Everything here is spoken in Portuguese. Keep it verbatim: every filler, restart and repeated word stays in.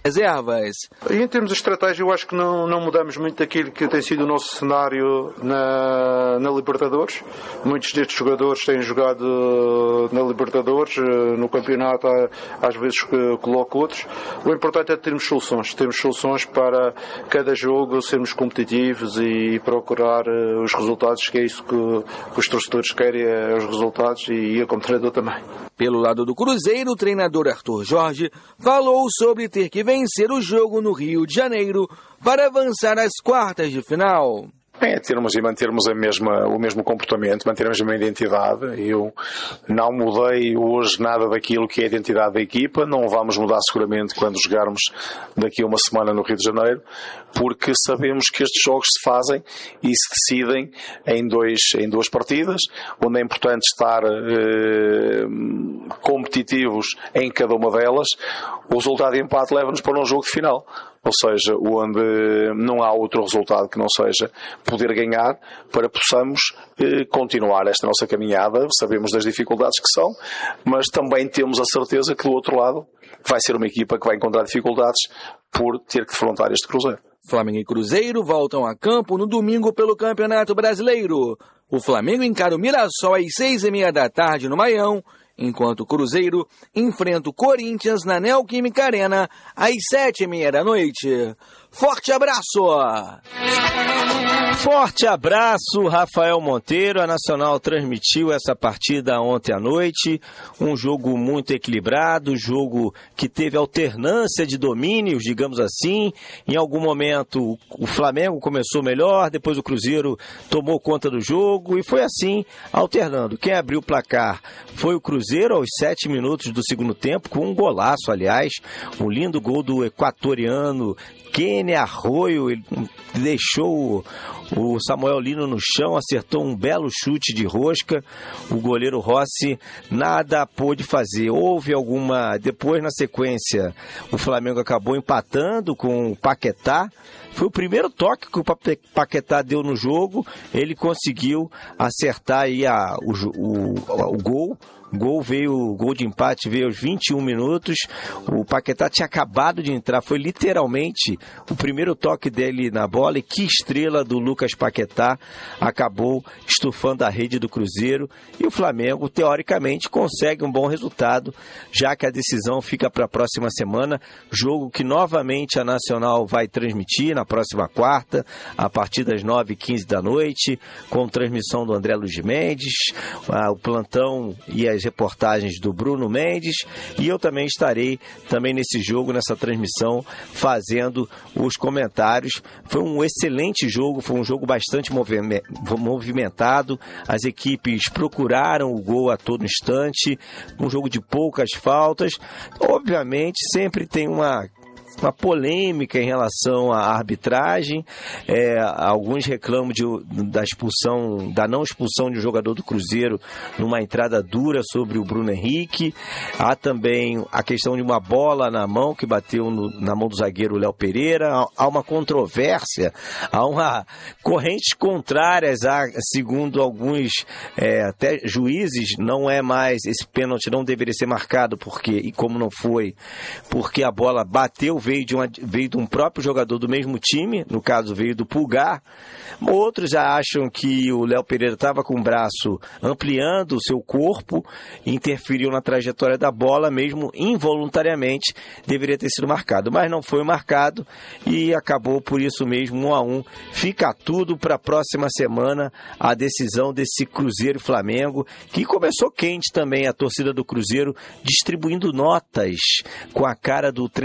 reservas. E em termos de estratégia, eu acho que não, não mudamos muito daquilo que tem sido o nosso cenário na, na Libertadores. Muitos destes jogadores têm jogado na Libertadores, no campeonato às vezes coloco outros. O importante é termos soluções, termos soluções para cada jogo, sermos competitivos e procurar os resultados, que é isso que, que os torcedores querem, é os resultados, e eu como treinador também. Pelo lado do Cruzeiro, o treinador Arthur Jorge falou sobre ter que vencer o jogo no Rio de Janeiro para avançar às quartas de final. É termos e mantermos a mesma, o mesmo comportamento, mantermos a mesma identidade. Eu não mudei hoje nada daquilo que é a identidade da equipa, não vamos mudar seguramente quando jogarmos daqui a uma semana no Rio de Janeiro, porque sabemos que estes jogos se fazem e se decidem em, dois, em duas partidas, onde é importante estar eh, competitivos em cada uma delas. O resultado de empate leva-nos para um jogo de final. Ou seja, onde não há outro resultado que não seja poder ganhar para possamos eh, continuar esta nossa caminhada. Sabemos das dificuldades que são, mas também temos a certeza que do outro lado vai ser uma equipa que vai encontrar dificuldades por ter que defrontar este Cruzeiro. Flamengo e Cruzeiro voltam a campo no domingo pelo Campeonato Brasileiro. O Flamengo encara o Mirassol às seis e meia da tarde no Maião, enquanto o Cruzeiro enfrenta o Corinthians na Neoquímica Arena às sete e meia da noite. Forte abraço! Forte abraço, Rafael Monteiro. A Nacional transmitiu essa partida ontem à noite. Um jogo muito equilibrado, jogo que teve alternância de domínios, digamos assim. Em algum momento o Flamengo começou melhor, depois o Cruzeiro tomou conta do jogo e foi assim, alternando. Quem abriu o placar foi o Cruzeiro aos sete minutos do segundo tempo, com um golaço, aliás. Um lindo gol do equatoriano Kenny Arroyo. Ele deixou o Samuel Lino no chão, acertou um belo chute de rosca. O goleiro Rossi nada pôde fazer. Houve alguma... Depois, na sequência, o Flamengo acabou empatando com o Paquetá. Foi o primeiro toque que o Paquetá deu no jogo. Ele conseguiu acertar aí a, o, o, o gol. Gol veio, o gol de empate veio aos vinte e um minutos. O Paquetá tinha acabado de entrar, foi literalmente o primeiro toque dele na bola, e que estrela do Lucas Paquetá acabou estufando a rede do Cruzeiro, e o Flamengo teoricamente consegue um bom resultado, já que a decisão fica para a próxima semana, jogo que novamente a Nacional vai transmitir na próxima quarta, a partir das nove e quinze da noite, com transmissão do André Luiz Mendes, o plantão e as reportagens do Bruno Mendes, e eu também estarei também nesse jogo, nessa transmissão, fazendo os comentários. Foi um excelente jogo, foi um jogo bastante movimentado, as equipes procuraram o gol a todo instante, um jogo de poucas faltas. Obviamente sempre tem uma uma polêmica em relação à arbitragem. É, alguns reclamam de, da expulsão, da não expulsão de um jogador do Cruzeiro numa entrada dura sobre o Bruno Henrique. Há também a questão de uma bola na mão que bateu no, na mão do zagueiro Léo Pereira. Há, há uma controvérsia, há uma correntes contrárias, a, segundo alguns é, até juízes, não é mais, esse pênalti não deveria ser marcado, porque, e como não foi, porque a bola bateu, veio de, uma, veio de um próprio jogador do mesmo time, no caso veio do Pulgar. Outros já acham que o Léo Pereira estava com o braço ampliando o seu corpo, interferiu na trajetória da bola, mesmo involuntariamente deveria ter sido marcado, mas não foi marcado e acabou por isso mesmo um a um. Fica tudo para a próxima semana, a decisão desse Cruzeiro e Flamengo, que começou quente também, a torcida do Cruzeiro distribuindo notas com a cara do treinador